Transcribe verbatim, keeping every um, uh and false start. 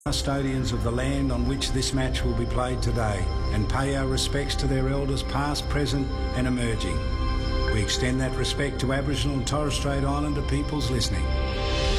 custodians of the land on which this match will be played today and pay our respects to their elders past, present and emerging. We extend that respect to Aboriginal and Torres Strait Islander peoples listening.